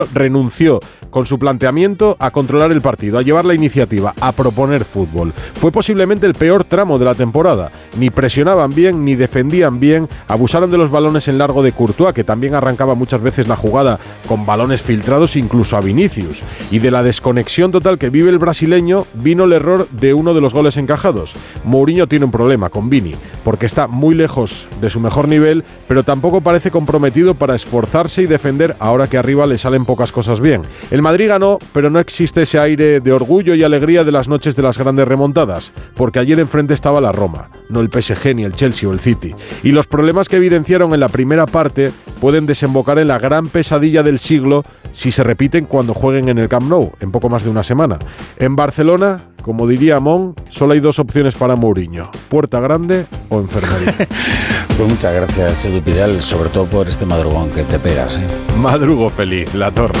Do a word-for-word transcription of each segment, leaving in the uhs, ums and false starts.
renunció con su planteamiento a controlar el partido, a llevar la iniciativa, a proponer fútbol. Fue posiblemente el peor tramo de la temporada. Ni presionaban bien, ni defendían bien, abusaron de los balones en largo de Courtois, que también arrancaba muchas veces la jugada con balones filtrados incluso a Vinicius. Y de la desconexión total que vive el brasileño vino el error de uno de los goles encajados. Mourinho tiene un problema con Vini, porque está muy lejos de su mejor nivel, pero tampoco parece comprometido para esforzarse y defender ahora que arriba le salen pocas cosas bien. El Madrid ganó, pero no existe ese aire de orgullo y alegría de las noches de las grandes remontadas, porque ayer enfrente estaba la Roma, no el P S G ni el Chelsea o el City. Y los problemas que evidenciaron en la primera parte pueden desembocar en la gran pesadilla del siglo si se repiten cuando jueguen en el Camp Nou, en poco más de una semana. En Barcelona, como diría Mon, solo hay dos opciones para Mourinho: puerta grande o enfermería. Pues muchas gracias, Edu Pidal, sobre todo por este madrugón que te pegas, ¿eh? Madrugo feliz, La Torre.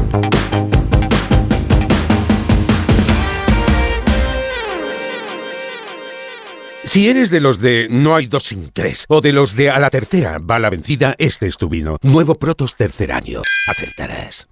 Si eres de los de no hay dos sin tres, o de los de a la tercera va la vencida, este es tu vino. Nuevo Protos tercer año. Acertarás.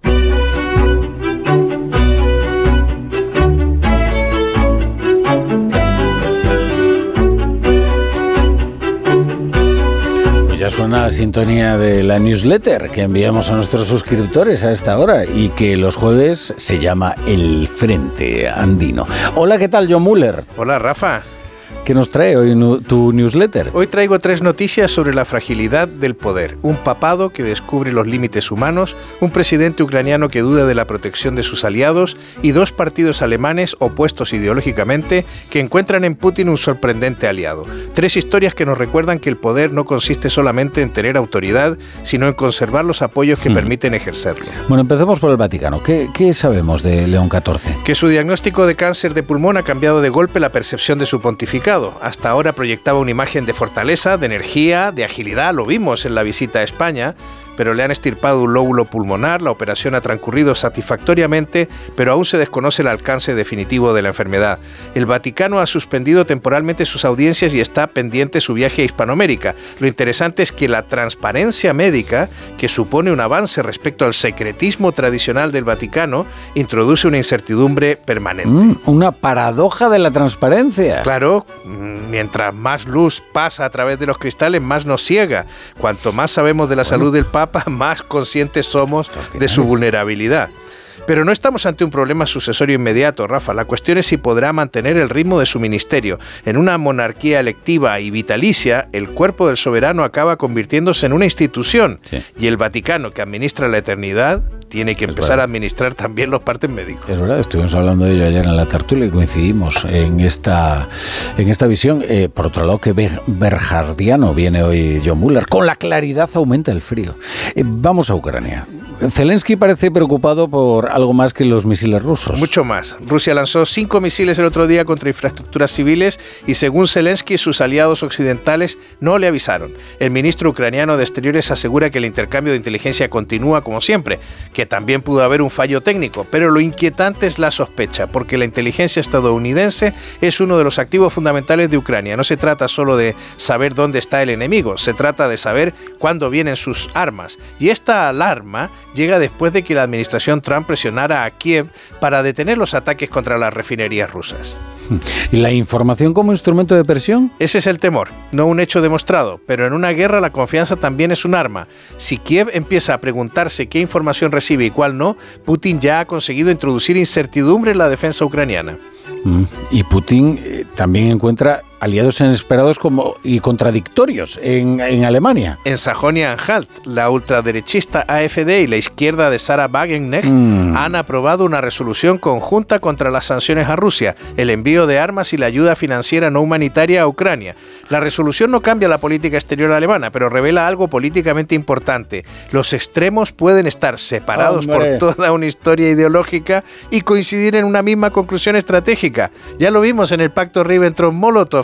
Pues ya suena la sintonía de la newsletter que enviamos a nuestros suscriptores a esta hora y que los jueves se llama El Frente Andino. Hola, ¿qué tal, John Muller? Hola, Rafa. ¿Qué nos trae hoy nu- tu newsletter? Hoy traigo tres noticias sobre la fragilidad del poder. Un papado que descubre los límites humanos, un presidente ucraniano que duda de la protección de sus aliados y dos partidos alemanes opuestos ideológicamente que encuentran en Putin un sorprendente aliado. Tres historias que nos recuerdan que el poder no consiste solamente en tener autoridad, sino en conservar los apoyos que hmm. permiten ejercerlo. Bueno, empecemos por el Vaticano. ¿Qué, qué sabemos de León catorce? Que su diagnóstico de cáncer de pulmón ha cambiado de golpe la percepción de su pontificado. Hasta ahora proyectaba una imagen de fortaleza, de energía, de agilidad, lo vimos en la visita a España, pero le han extirpado un lóbulo pulmonar, la operación ha transcurrido satisfactoriamente, pero aún se desconoce el alcance definitivo de la enfermedad. El Vaticano ha suspendido temporalmente sus audiencias y está pendiente su viaje a Hispanoamérica. Lo interesante es que la transparencia médica, que supone un avance respecto al secretismo tradicional del Vaticano, introduce una incertidumbre permanente. Mm, una paradoja de la transparencia. Claro, mientras más luz pasa a través de los cristales, más nos ciega. Cuanto más sabemos de la salud del Papa, más conscientes somos de su vulnerabilidad. Pero no estamos ante un problema sucesorio inmediato, Rafa. La cuestión es si podrá mantener el ritmo de su ministerio. En una monarquía electiva y vitalicia, el cuerpo del soberano acaba convirtiéndose en una institución. Sí. Y el Vaticano, que administra la eternidad, tiene que empezar verdad. a administrar también los partes médicos. Es verdad, estuvimos hablando de ello ayer en la tertulia y coincidimos en esta, en esta visión. Eh, por otro lado, que berjardiano viene hoy John Muller. Con la claridad aumenta el frío. Eh, vamos a Ucrania. Zelensky parece preocupado por algo más que los misiles rusos. Mucho más. Rusia lanzó cinco misiles el otro día contra infraestructuras civiles y, según Zelensky, sus aliados occidentales no le avisaron. El ministro ucraniano de Exteriores asegura que el intercambio de inteligencia continúa como siempre, que también pudo haber un fallo técnico, pero lo inquietante es la sospecha, porque la inteligencia estadounidense es uno de los activos fundamentales de Ucrania. No se trata solo de saber dónde está el enemigo, se trata de saber cuándo vienen sus armas. Y esta alarma llega después de que la administración Trump presionara a Kiev para detener los ataques contra las refinerías rusas. ¿Y la información como instrumento de presión? Ese es el temor, no un hecho demostrado, pero en una guerra la confianza también es un arma. Si Kiev empieza a preguntarse qué información recibe y cuál no, Putin ya ha conseguido introducir incertidumbre en la defensa ucraniana. Mm. Y Putin eh, también encuentra aliados inesperados como, y contradictorios en, en Alemania. En Sajonia-Anhalt, la ultraderechista A F D y la izquierda de Sarah Wagenknecht mm. han aprobado una resolución conjunta contra las sanciones a Rusia, el envío de armas y la ayuda financiera no humanitaria a Ucrania. La resolución no cambia la política exterior alemana, pero revela algo políticamente importante. Los extremos pueden estar separados ¡Hombre! por toda una historia ideológica y coincidir en una misma conclusión estratégica. Ya lo vimos en el pacto Ribbentrop-Molotov,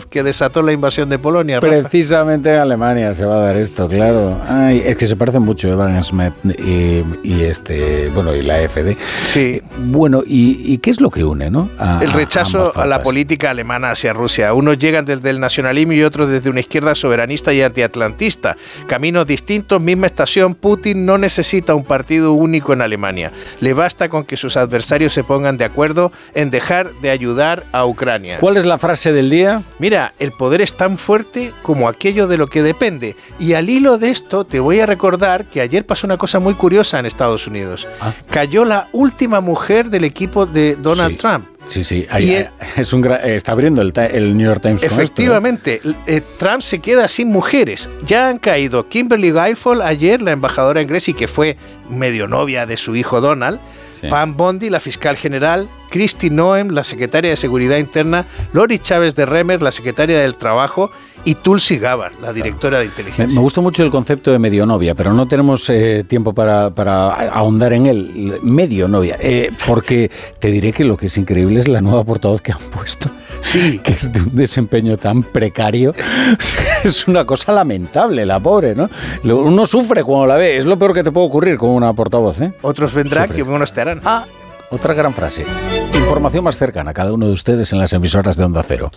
Molotov que desató la invasión de Polonia. Rafa. Precisamente en Alemania se va a dar esto, claro. Ay, es que se parecen mucho Evan Smith y, y este, bueno, y la A F D. Sí. Bueno, ¿y, y qué es lo que une, no? A, el rechazo a, a la política alemana hacia Rusia. Unos llegan desde el nacionalismo y otros desde una izquierda soberanista y antiatlantista. Caminos distintos, misma estación. Putin no necesita un partido único en Alemania. Le basta con que sus adversarios se pongan de acuerdo en dejar de ayudar a Ucrania. ¿Cuál es la frase del día? Mira, el poder es tan fuerte como aquello de lo que depende. Y al hilo de esto te voy a recordar que ayer pasó una cosa muy curiosa en Estados Unidos. Ah. Cayó la última mujer del equipo de Donald sí. Trump. Sí, sí, ahí, el, es un gra- está abriendo el, el New York Times. Efectivamente, con esto, ¿eh? Trump se queda sin mujeres. Ya han caído Kimberly Guilfoyle ayer, la embajadora inglesa y que fue medio novia de su hijo Donald, sí. Pam Bondi, la fiscal general, Kristi Noem, la secretaria de Seguridad Interna, Lori Chávez de Remer, la secretaria del Trabajo, y Tulsi Gabbard, la directora de inteligencia. Me, me gusta mucho el concepto de medionovia, pero no tenemos eh, tiempo para, para ahondar en él. Medionovia, eh, porque te diré que lo que es increíble es la nueva portavoz que han puesto. Sí. Que es de un desempeño tan precario. Es una cosa lamentable, la pobre, ¿no? Uno sufre cuando la ve. Es lo peor que te puede ocurrir con una portavoz, ¿eh? Otros vendrán que unos te harán. Ah, otra gran frase. Información más cercana a cada uno de ustedes en las emisoras de Onda Cero.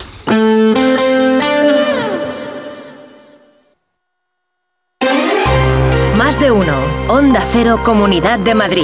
Más de uno. Onda Cero, Comunidad de Madrid.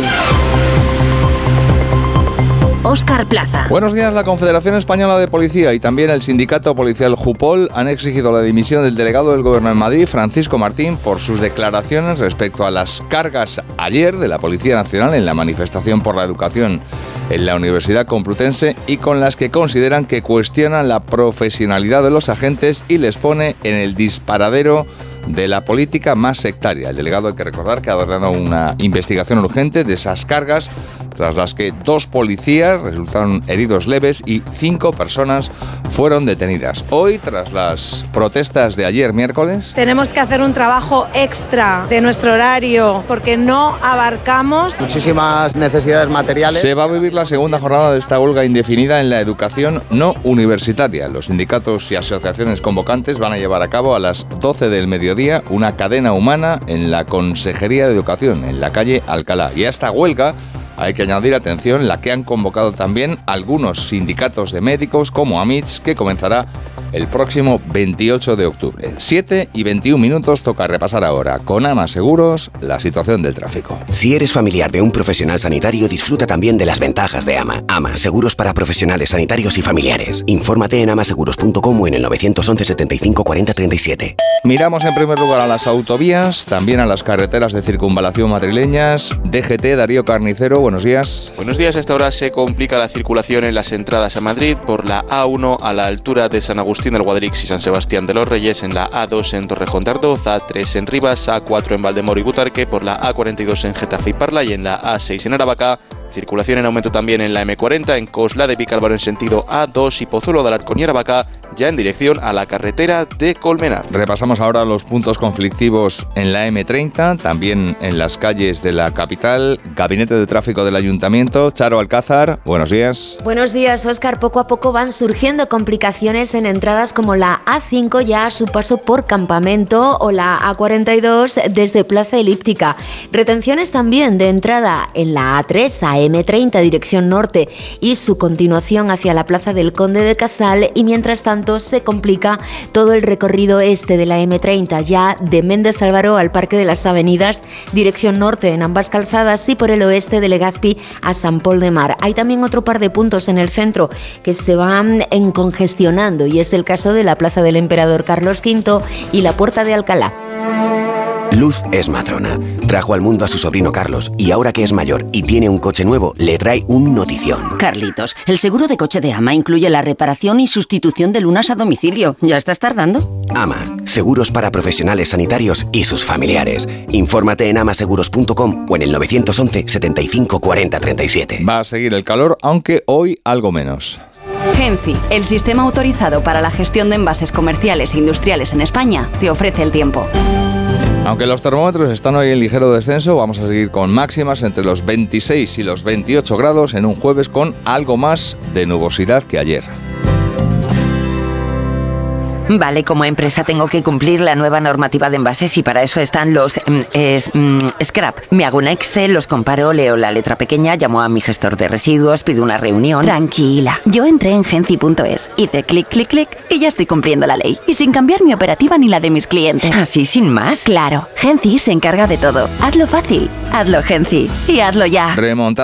Óscar Plaza. Buenos días. La Confederación Española de Policía y también el sindicato policial Jupol han exigido la dimisión del delegado del Gobierno en Madrid, Francisco Martín, por sus declaraciones respecto a las cargas ayer de la Policía Nacional en la manifestación por la educación en la Universidad Complutense y con las que consideran que cuestionan la profesionalidad de los agentes y les pone en el disparadero de la política más sectaria. El delegado, hay que recordar, que ha ordenado una investigación urgente de esas cargas, tras las que dos policías resultaron heridos leves y cinco personas fueron detenidas. Hoy, tras las protestas de ayer miércoles, tenemos que hacer un trabajo extra de nuestro horario porque no abarcamos muchísimas necesidades materiales. Se va a vivir la segunda jornada de esta huelga indefinida en la educación no universitaria. Los sindicatos y asociaciones convocantes van a llevar a cabo a las doce del mediodía una cadena humana en la Consejería de Educación, en la calle Alcalá. Y a esta huelga hay que añadir, atención, la que han convocado también algunos sindicatos de médicos como AMITS, que comenzará el próximo veintiocho de octubre. siete y veintiún minutos, toca repasar ahora con Ama Seguros la situación del tráfico. Si eres familiar de un profesional sanitario, disfruta también de las ventajas de Ama. Ama, seguros para profesionales sanitarios y familiares. Infórmate en amaseguros punto com o en el nueve once setenta y cinco cuarenta treinta y siete. Miramos en primer lugar a las autovías, también a las carreteras de circunvalación madrileñas. D G T, Darío Carnicero, buenos días. Buenos días. A esta hora se complica la circulación en las entradas a Madrid por la A uno a la altura de San Agustín del Guadalix y San Sebastián de los Reyes, en la A dos en Torrejón de Ardoz, A tres en Rivas, A cuatro en Valdemoro y Butarque, por la A cuarenta y dos en Getafe y Parla y en la A seis en Aravaca. Circulación en aumento también en la M cuarenta, en Cosla de Vicálvaro en sentido A dos y Pozuelo de Alarcón y Aravaca, ya en dirección a la carretera de Colmenar. Repasamos ahora los puntos conflictivos en la M treinta, también en las calles de la capital. Gabinete de Tráfico del Ayuntamiento, Charo Alcázar, buenos días. Buenos días, Óscar. Poco a poco van surgiendo complicaciones en entradas como la A cinco ya a su paso por Campamento o la A cuarenta y dos desde Plaza Elíptica. Retenciones también de entrada en la A tres a M treinta dirección norte y su continuación hacia la Plaza del Conde de Casal, y mientras tanto se complica todo el recorrido este de la M treinta ya de Méndez Álvaro al Parque de las Avenidas dirección norte en ambas calzadas y por el oeste de Legazpi a San Pol de Mar. Hay también otro par de puntos en el centro que se van encongestionando y es el caso de la Plaza del Emperador Carlos quinto y la Puerta de Alcalá. Luz es matrona. Trajo al mundo a su sobrino Carlos y ahora que es mayor y tiene un coche nuevo, le trae un notición. Carlitos, el seguro de coche de Ama incluye la reparación y sustitución de lunas a domicilio. ¿Ya estás tardando? Ama, seguros para profesionales sanitarios y sus familiares. Infórmate en amaseguros punto com o en el nueve once setenta y cinco cuarenta treinta y siete. Va a seguir el calor, aunque hoy algo menos. Genci, el sistema autorizado para la gestión de envases comerciales e industriales en España, te ofrece el tiempo. Aunque los termómetros están hoy en ligero descenso, vamos a seguir con máximas entre los veintiséis y los veintiocho grados en un jueves con algo más de nubosidad que ayer. Vale, como empresa tengo que cumplir la nueva normativa de envases y para eso están los mm, es, mm, scrap. Me hago un Excel, los comparo, leo la letra pequeña, llamo a mi gestor de residuos, pido una reunión. Tranquila, yo entré en Genci punto es, hice clic, clic, clic y ya estoy cumpliendo la ley. Y sin cambiar mi operativa ni la de mis clientes. ¿Así sin más? Claro, Genci se encarga de todo. Hazlo fácil, hazlo Genci y hazlo ya. Remontada.